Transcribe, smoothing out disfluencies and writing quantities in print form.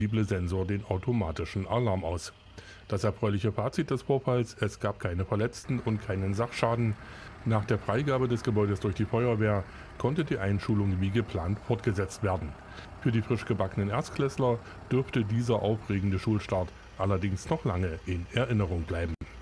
Sensor den automatischen Alarm aus. Das erfreuliche Fazit des Vorfalls: Es gab keine Verletzten und keinen Sachschaden. Nach der Freigabe des Gebäudes durch die Feuerwehr konnte die Einschulung wie geplant fortgesetzt werden. Für die frisch gebackenen Erstklässler dürfte dieser aufregende Schulstart allerdings noch lange in Erinnerung bleiben.